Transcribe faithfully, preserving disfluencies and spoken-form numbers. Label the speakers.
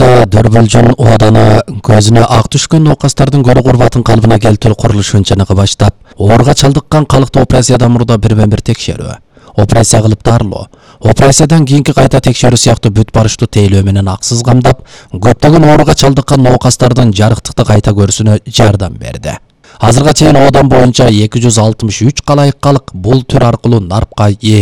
Speaker 1: Дөрбөлжөн ооданы көзүнө ак түшкөн нокастардын көрө курбатын калыбына келтирүү курулуш өнчөнөгө баштап, оорга чалдыккан калыкты операциядан мурда бир-бир текшерүү, операция кылып дарылоо, операциядан кийинки кайта текшерүү сыяктуу бүт барыштуу тейлөө менен аксыз камдап, көптөгөн оорга чалдыккан нокастардын жарыктыкты кайта көрүүсүнө жардам берди. Азырга чейин Оодон боюнча эки жүз алтымыш үч калайык калык бул түр аркылуу нарпка ээ